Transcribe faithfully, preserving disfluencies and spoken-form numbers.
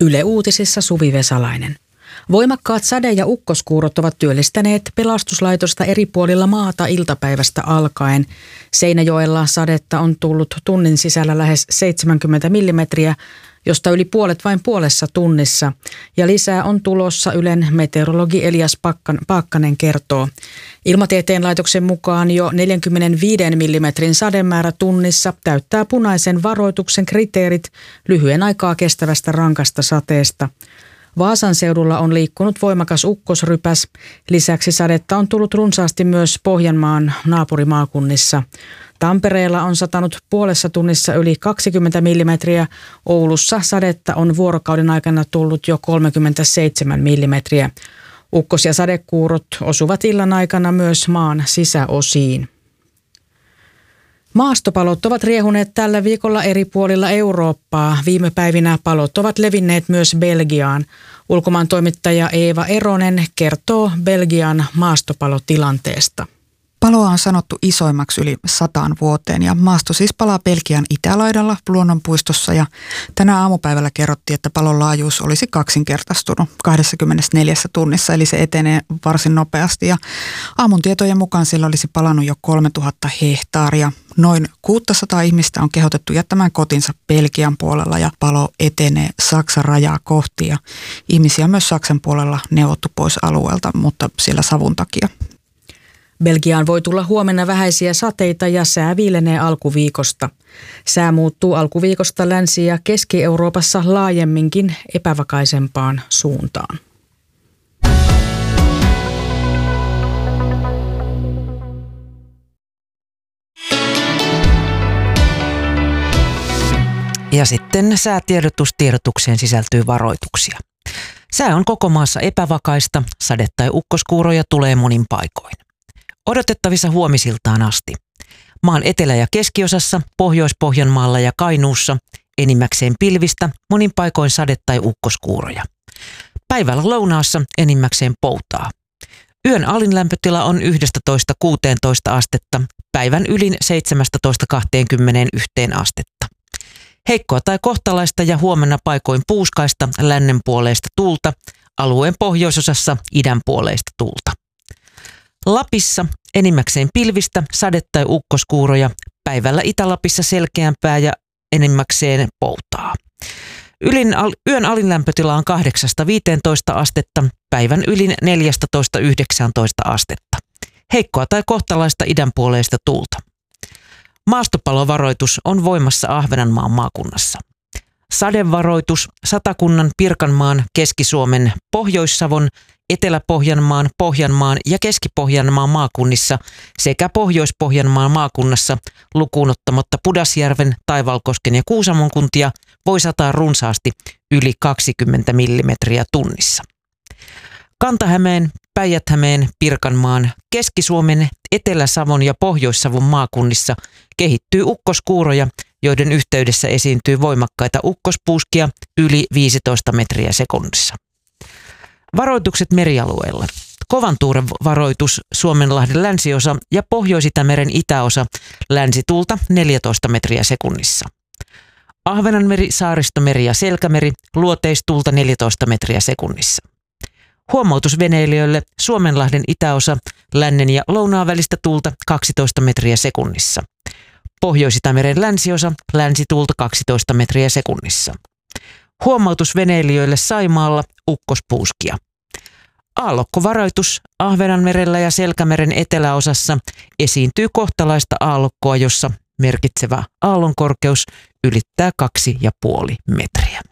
Yle Uutisissa Suvi Vesalainen. Voimakkaat sade- ja ukkoskuurot ovat työllistäneet pelastuslaitosta eri puolilla maata iltapäivästä alkaen. Seinäjoella sadetta on tullut tunnin sisällä lähes seitsemänkymmentä millimetriä, josta yli puolet vain puolessa tunnissa. Ja lisää on tulossa, Ylen meteorologi Elias Paakkanen kertoo. Ilmatieteen laitoksen mukaan jo neljänkymmenenviiden millimetrin sademäärä tunnissa täyttää punaisen varoituksen kriteerit lyhyen aikaa kestävästä rankasta sateesta. Vaasan seudulla on liikkunut voimakas ukkosrypäs. Lisäksi sadetta on tullut runsaasti myös Pohjanmaan naapurimaakunnissa. Tampereella on satanut puolessa tunnissa yli kaksikymmentä millimetriä. Oulussa sadetta on vuorokauden aikana tullut jo kolmekymmentäseitsemän millimetriä. Ukkos- ja sadekuurot osuvat illan aikana myös maan sisäosiin. Maastopalot ovat riehuneet tällä viikolla eri puolilla Eurooppaa. Viime päivinä palot ovat levinneet myös Belgiaan. Ulkomaan toimittaja Eeva Eronen kertoo Belgian maastopalotilanteesta. Paloa on sanottu isoimmaksi yli sataan vuoteen ja maasto siis palaa Belgian itälaidalla luonnonpuistossa ja tänä aamupäivällä kerrottiin, että palon laajuus olisi kaksinkertaistunut kaksikymmentäneljä tunnissa, eli se etenee varsin nopeasti ja aamun tietojen mukaan siellä olisi palannut jo kolmetuhatta hehtaaria. Noin kuusisataa ihmistä on kehotettu jättämään kotinsa Belgian puolella ja palo etenee Saksan rajaa kohti ja ihmisiä myös Saksan puolella neuvottu pois alueelta, mutta siellä savun takia. Belgiaan voi tulla huomenna vähäisiä sateita ja sää viilenee alkuviikosta. Sää muuttuu alkuviikosta Länsi- ja Keski-Euroopassa laajemminkin epävakaisempaan suuntaan. Ja sitten säätiedotustiedotukseen sisältyy varoituksia. Sää on koko maassa epävakaista, sade- tai ukkoskuuroja tulee monin paikoin. Odotettavissa huomisiltaan asti. Maan etelä- ja keskiosassa, Pohjois-Pohjanmaalla ja Kainuussa enimmäkseen pilvistä, monin paikoin sade- tai ukkoskuuroja. Päivällä lounaassa enimmäkseen poutaa. Yön alinlämpötila on yksitoista kuusitoista astetta, päivän ylin seitsemäntoista kaksikymmentäyksi astetta. Heikkoa tai kohtalaista ja huomenna paikoin puuskaista lännenpuoleista tuulta, alueen pohjoisosassa idänpuoleista tuulta. Lapissa enimmäkseen pilvistä, sade- tai ukkoskuuroja, päivällä Itä-Lapissa selkeämpää ja enimmäkseen poutaa. Ylin, al, yön alinlämpötila on kahdeksasta viiteentoista astetta, päivän ylin neljätoista yhdeksäntoista astetta. Heikkoa tai kohtalaista idänpuoleista tuulta. Maastopalovaroitus on voimassa Ahvenanmaan maakunnassa. Sadevaroitus Satakunnan, Pirkanmaan, Keski-Suomen, Pohjois-Savon, Etelä-Pohjanmaan, Pohjanmaan ja Keski-Pohjanmaan maakunnissa sekä Pohjois-Pohjanmaan maakunnassa lukuun ottamatta Pudasjärven, Taivalkosken ja Kuusamon kuntia voi sataa runsaasti yli kaksikymmentä millimetriä tunnissa. Kanta-Hämeen, Päijät-Hämeen, Pirkanmaan, Keski-Suomen, Etelä-Savon ja Pohjois-Savon maakunnissa kehittyy ukkoskuuroja, joiden yhteydessä esiintyy voimakkaita ukkospuuskia yli viisitoista metriä sekunnissa. Varoitukset merialueilla. Kovan tuuren varoitus Suomenlahden länsiosa ja Pohjois-Itämeren itäosa, länsituulta neljätoista metriä sekunnissa. Ahvenanmeri, Saaristomeri ja Selkämeri, luoteistuulta neljätoista metriä sekunnissa. Huomautus veneilijöille Suomenlahden itäosa, lännen ja lounaan välistä tuulta kaksitoista metriä sekunnissa. Pohjois-Itämeren länsiosa, länsituulta kaksitoista metriä sekunnissa. Huomautus veneilijöille Saimaalla, ukkospuuskia. Aallokkovaroitus Ahvenanmerellä ja Selkämeren eteläosassa esiintyy kohtalaista aallokkoa, jossa merkitsevä aallonkorkeus ylittää kaksi ja puoli metriä.